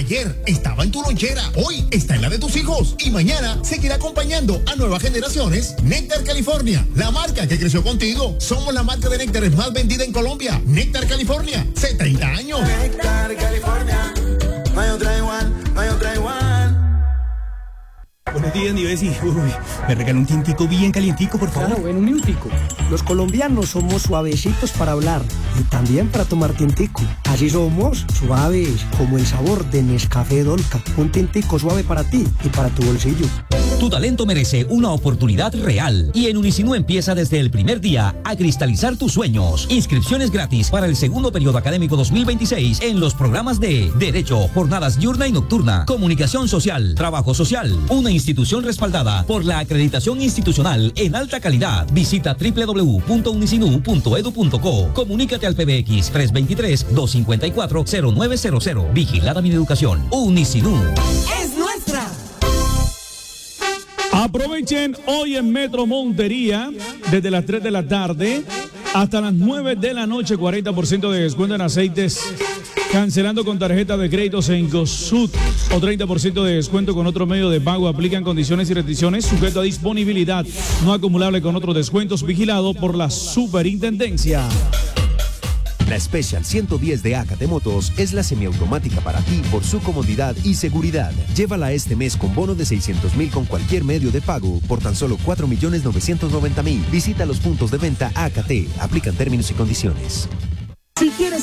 ayer estaba en tu lonchera, hoy está en la de tus hijos y mañana seguirá acompañando a nuevas generaciones. Néctar California, la marca que creció contigo. Somos la marca de néctares más vendida en Colombia. Néctar California, 70 años. Néctar California, no hay otra igual, no hay otra igual. Buenos días, Nivesi. Me regaló un tintico bien calientico, por favor. Claro, en un minutico. Los colombianos somos suavecitos para hablar y también para tomar tintico. Así somos suaves, como el sabor de Nescafé Dolca. Un tintico suave para ti y para tu bolsillo. Tu talento merece una oportunidad real y en Unisinú empieza desde el primer día a cristalizar tus sueños. Inscripciones gratis para el segundo periodo académico 2026 en los programas de Derecho, Jornadas Diurna y Nocturna, Comunicación Social, Trabajo Social, una institución respaldada por la acreditación institucional en alta calidad. Visita www.unisinú.edu.co. Comunícate al PBX 323-254-0900. Vigilada Mineducación. Unisinú. ¡Es nuestra! Aprovechen hoy en Metro Montería, desde las 3 de la tarde hasta las 9 de la noche, 40% de descuento en aceites, cancelando con tarjeta de créditos en GoSud, o 30% de descuento con otro medio de pago. Aplican condiciones y restricciones, sujeto a disponibilidad, no acumulable con otros descuentos, vigilado por la Superintendencia. La Special 110 de Acate Motos es la semiautomática para ti por su comodidad y seguridad. Llévala este mes con bono de 600.000 con cualquier medio de pago por tan solo 4.990.000. Visita los puntos de venta Acate. Aplican términos y condiciones. Si quieres